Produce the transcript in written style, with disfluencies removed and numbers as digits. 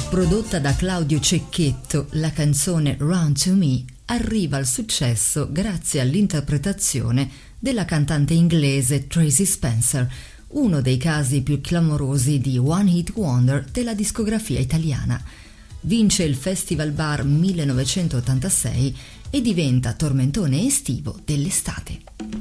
Prodotta da Claudio Cecchetto, la canzone Run to Me arriva al successo grazie all'interpretazione della cantante inglese Tracy Spencer, uno dei casi più clamorosi di One Hit Wonder della discografia italiana. Vince il Festival Bar 1986 e diventa tormentone estivo dell'estate.